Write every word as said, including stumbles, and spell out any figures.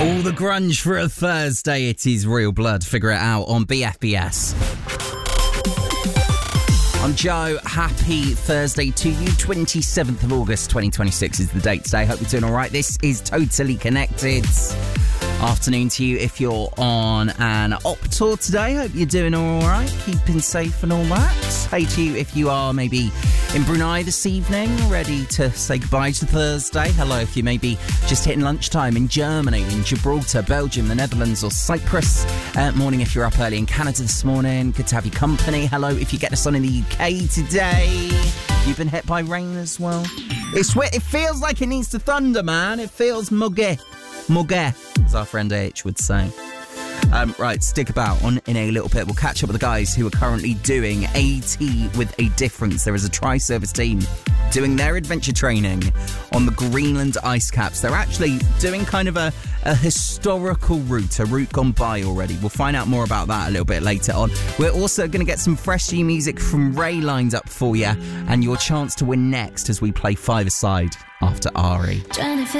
All the grunge for a Thursday. It is Real Blood. Figure it out on B F B S. I'm Joe. Happy Thursday to you. twenty-seventh of August, twenty twenty-six is the date today. Hope you're doing all right. This is Totally Connected. Afternoon to you if you're on an op tour today. Hope you're doing all right, keeping safe and all that. Hey to you if you are maybe in Brunei this evening, ready to say goodbye to Thursday. Hello if you may be just hitting lunchtime in Germany, in Gibraltar, Belgium, the Netherlands or Cyprus. Uh, morning if you're up early in Canada this morning. Good to have your company. Hello if you get us on in the U K today. You've been hit by rain as well. It's It feels like it needs to thunder, man. It feels muggy. Muggy, as our friend H would say. Um, right, stick about. On in a little bit, we'll catch up with the guys who are currently doing AT with a difference. There is a tri-service team doing their adventure training on the Greenland ice caps. They're actually doing kind of a, a historical route, a route gone by already. We'll find out more about that a little bit later on. We're also going to get some fresh new music from Ray lined up for you, and your chance to win next as we play five-a-side after Ari.